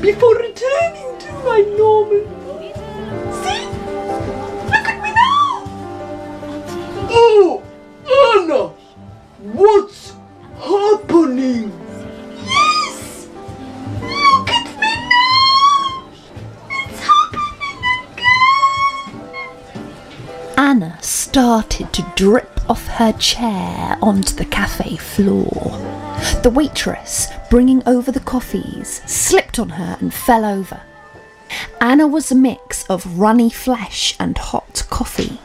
before returning to my normal form. See? Look at me now! Oh, Anna! What's happening? Yes! Look at me now! It's happening again! Anna started to drip off her chair onto the cafe floor. The waitress, bringing over the coffees, slipped on her and fell over. Anna was a mix of runny flesh and hot coffee.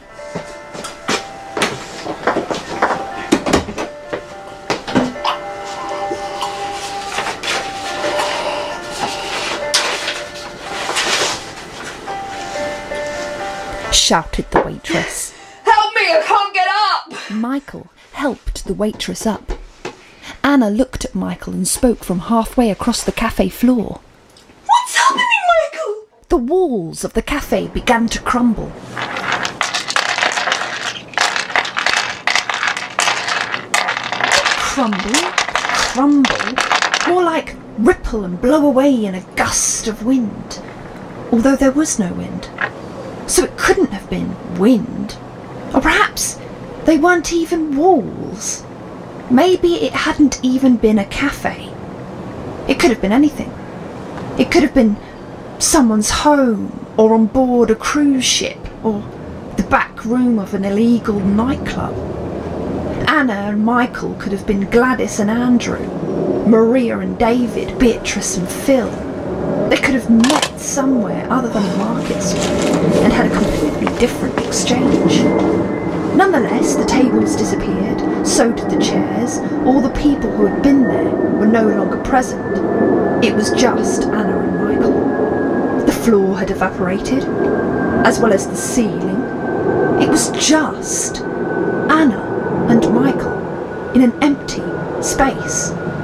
Shouted the waitress. Help me, I can't get up! Michael helped the waitress up. Anna looked at Michael and spoke from halfway across the cafe floor. What's happening, Michael? The walls of the cafe began to crumble. Crumble, more like ripple and blow away in a gust of wind, although there was no wind. So it couldn't have been wind. Or perhaps they weren't even walls. Maybe it hadn't even been a cafe. It could have been anything. It could have been someone's home, or on board a cruise ship, or the back room of an illegal nightclub. Anna and Michael could have been Gladys and Andrew, Maria and David, Beatrice and Phil. They could have met somewhere other than a market stall and had a completely different exchange. Nonetheless, the tables disappeared, so did the chairs. All the people who had been there were no longer present. It was just Anna and Michael. The floor had evaporated, as well as the ceiling. It was just Anna and Michael in an empty space.